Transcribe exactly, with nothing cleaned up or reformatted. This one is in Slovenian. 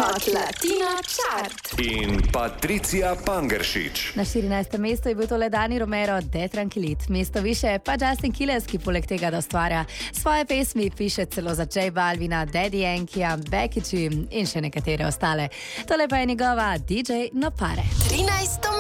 Hot Latina Chart in Patricia Pangeršič. Na štirinajstem mestu je bil tole Dani Romero, De Tranquilit. Mesto više pa Justin Quiles, ki poleg tega, da ustvarja svoje pesmi, piše celo za J Balvina, Daddy Yankee, Becky G in še nekatere ostale. Tole pa je njegova D J Nopare. trinajsto